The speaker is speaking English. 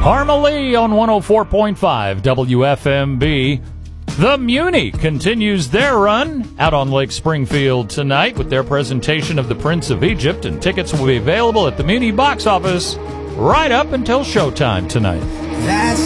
Harma Lee on 104.5 WFMB. The Muni continues their run out on Lake Springfield tonight with their presentation of The Prince of Egypt, and tickets will be available at the Muni box office right up until showtime tonight. That's